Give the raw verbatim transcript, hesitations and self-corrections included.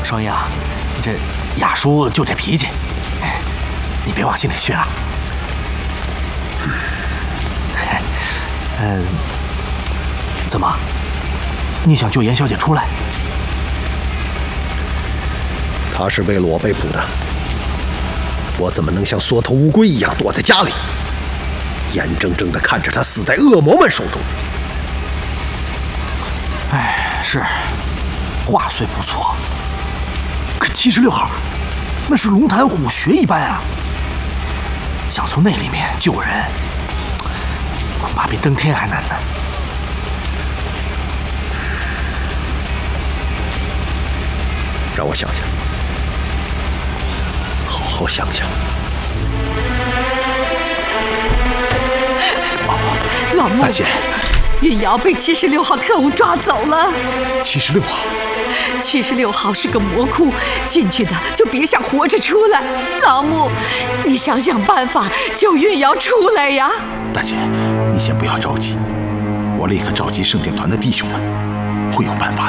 双英，这雅叔就这脾气，你别往心里去啊。嗯，怎么？你想救严小姐出来？ 她是为了我被捕的，我怎么能像缩头乌龟一样躲在家里，眼睁睁地看着她死在恶魔们手中？ 哎，是，话虽不错，可七十六号那是龙潭虎穴一般啊，想从那里面救人，恐怕比登天还难呢。 让我想想，好好想想。 老穆， 大姐， 运瑶被七十六号特务抓走了。 七十六号， 七十六号是个魔窟，进去的就别想活着出来。老穆，你想想办法救运瑶出来呀！ 大姐，你先不要着急，我立刻召集圣殿团的弟兄们，会有办法的。